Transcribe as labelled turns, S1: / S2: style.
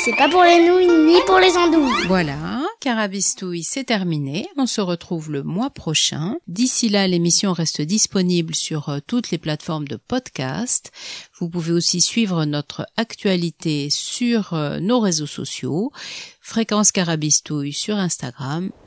S1: c'est pas pour les nouilles ni pour les andouilles.
S2: Voilà, Carabistouille, c'est terminé. On se retrouve le mois prochain. D'ici là, l'émission reste disponible sur toutes les plateformes de podcast. Vous pouvez aussi suivre notre actualité sur nos réseaux sociaux. Fréquence Carabistouille sur Instagram